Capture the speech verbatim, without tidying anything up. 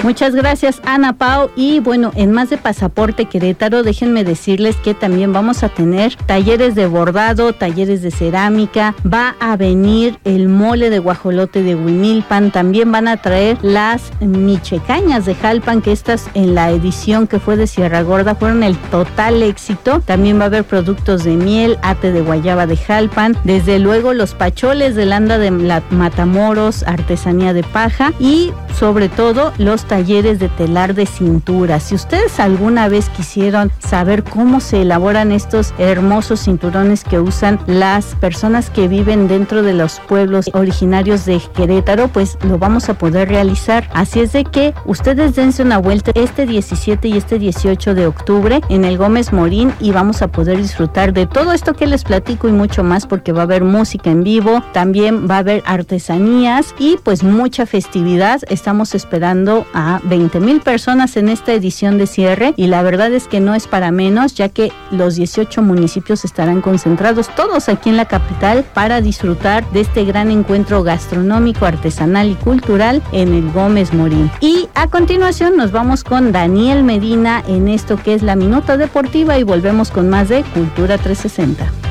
Muchas gracias, Ana Pao. Y bueno, en más de Pasaporte Querétaro, déjenme decirles que también vamos a tener talleres de bordado, talleres de cerámica, va a venir el mole de guajolote de Huimilpan, también van a traer las michecañas de Jalpan, que estas en la edición que fue de Sierra Gorda fueron el total éxito. También va a haber productos de miel, ate de guayaba de Jalpan, desde luego los pacholes de Landa de la Matamoros, artesanía de paja y sobre todo los talleres de telar de cintura. Si ustedes alguna vez quisieron saber cómo se elaboran estos hermosos cinturones que usan las personas que viven dentro de los pueblos originarios de Querétaro, pues lo vamos a poder realizar. Así es de que ustedes dense una vuelta este diecisiete y este dieciocho de octubre en el Gómez Morín y vamos a poder disfrutar de todo esto que les platico y mucho más, porque va a haber música en vivo, también va a haber artesanías y pues mucha festividad. Estamos esperando a veinte mil personas en esta edición de cierre y la verdad es que no es para menos, ya que los dieciocho municipios estarán concentrados todos aquí en la capital para disfrutar de este gran encuentro gastronómico, artesanal y cultural en el Gómez Morín. Y a continuación nos vamos con Daniel Medina en esto que es la Minuta Deportiva y volvemos con más de Cultura trescientos sesenta.